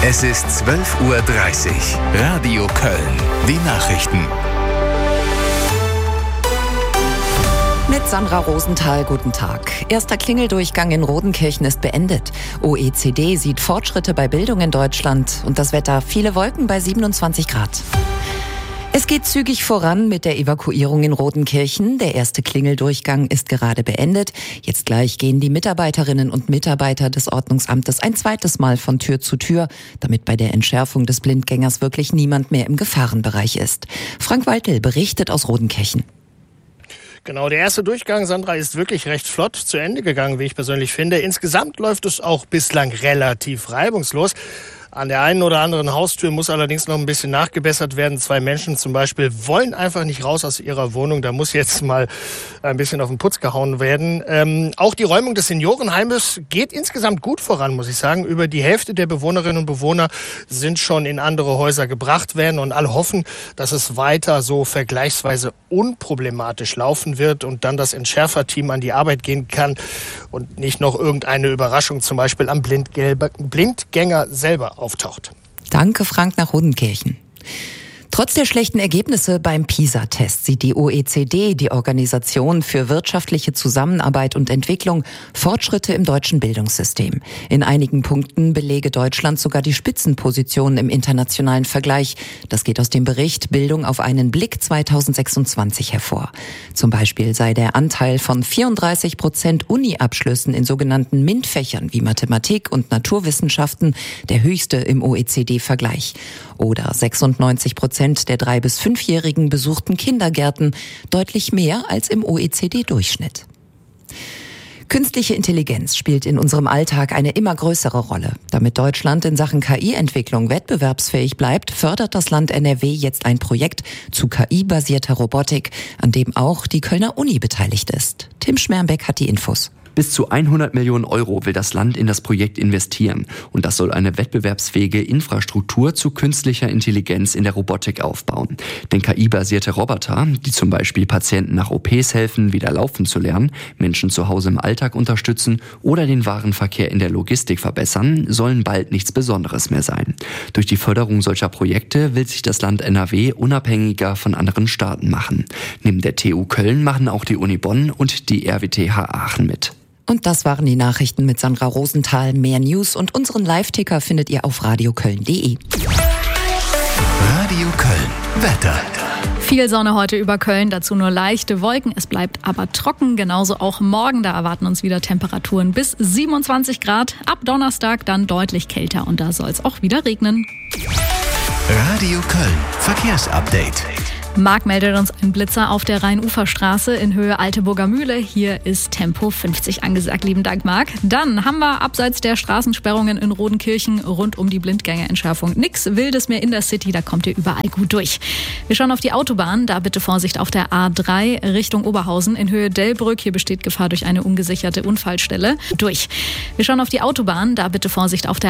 Es ist 12:30 Uhr. Radio Köln. Die Nachrichten. Mit Sandra Rosenthal, guten Tag. Erster Klingeldurchgang in Rodenkirchen ist beendet. OECD sieht Fortschritte bei Bildung in Deutschland und das Wetter viele Wolken bei 27 Grad. Es geht zügig voran mit der Evakuierung in Rodenkirchen. Der erste Klingeldurchgang ist gerade beendet. Jetzt gleich gehen die Mitarbeiterinnen und Mitarbeiter des Ordnungsamtes ein zweites Mal von Tür zu Tür, damit bei der Entschärfung des Blindgängers wirklich niemand mehr im Gefahrenbereich ist. Frank Waltel berichtet aus Rodenkirchen. Genau, der erste Durchgang, Sandra, ist wirklich recht flott zu Ende gegangen, wie ich persönlich finde. Insgesamt läuft es auch bislang relativ reibungslos. An der einen oder anderen Haustür muss allerdings noch ein bisschen nachgebessert werden. 2 Menschen zum Beispiel wollen einfach nicht raus aus ihrer Wohnung. Da muss jetzt mal ein bisschen auf den Putz gehauen werden. Auch die Räumung des Seniorenheimes geht insgesamt gut voran, muss ich sagen. Über die Hälfte der Bewohnerinnen und Bewohner sind schon in andere Häuser gebracht werden. Und alle hoffen, dass es weiter so vergleichsweise unproblematisch laufen wird und dann das Entschärferteam an die Arbeit gehen kann und nicht noch irgendeine Überraschung zum Beispiel am Blindgänger selber auftaucht. Danke, Frank, nach Rodenkirchen. Trotz der schlechten Ergebnisse beim PISA-Test sieht die OECD, die Organisation für wirtschaftliche Zusammenarbeit und Entwicklung, Fortschritte im deutschen Bildungssystem. In einigen Punkten belege Deutschland sogar die Spitzenposition im internationalen Vergleich. Das geht aus dem Bericht Bildung auf einen Blick 2026 hervor. Zum Beispiel sei der Anteil von 34% Uni-Abschlüssen in sogenannten MINT-Fächern wie Mathematik und Naturwissenschaften der höchste im OECD-Vergleich. Oder 96% der 3- bis 5-Jährigen besuchten Kindergärten, deutlich mehr als im OECD-Durchschnitt. Künstliche Intelligenz spielt in unserem Alltag eine immer größere Rolle. Damit Deutschland in Sachen KI-Entwicklung wettbewerbsfähig bleibt, fördert das Land NRW jetzt ein Projekt zu KI-basierter Robotik, an dem auch die Kölner Uni beteiligt ist. Tim Schmermbeck hat die Infos. Bis zu 100 Millionen Euro will das Land in das Projekt investieren. Und das soll eine wettbewerbsfähige Infrastruktur zu künstlicher Intelligenz in der Robotik aufbauen. Denn KI-basierte Roboter, die zum Beispiel Patienten nach OPs helfen, wieder laufen zu lernen, Menschen zu Hause im Alltag unterstützen oder den Warenverkehr in der Logistik verbessern, sollen bald nichts Besonderes mehr sein. Durch die Förderung solcher Projekte will sich das Land NRW unabhängiger von anderen Staaten machen. Neben der TU Köln machen auch die Uni Bonn und die RWTH Aachen mit. Und das waren die Nachrichten mit Sandra Rosenthal. Mehr News und unseren Live-Ticker findet ihr auf radioköln.de. Radio Köln. Wetter. Viel Sonne heute über Köln, dazu nur leichte Wolken. Es bleibt aber trocken, genauso auch morgen. Da erwarten uns wieder Temperaturen bis 27 Grad. Ab Donnerstag dann deutlich kälter und da soll es auch wieder regnen. Radio Köln. Verkehrsupdate. Marc meldet uns einen Blitzer auf der Rhein-Ufer-Straße in Höhe Alteburger Mühle. Hier ist Tempo 50 angesagt. Lieben Dank, Marc. Dann haben wir abseits der Straßensperrungen in Rodenkirchen rund um die Blindgängerentschärfung nichts Wildes mehr in der City. Da kommt ihr überall gut durch. Wir schauen auf die Autobahn. Da bitte Vorsicht auf der A3 Richtung Oberhausen in Höhe Delbrück. Hier besteht Gefahr durch eine ungesicherte Unfallstelle. Wir schauen auf die Autobahn. Da bitte Vorsicht auf der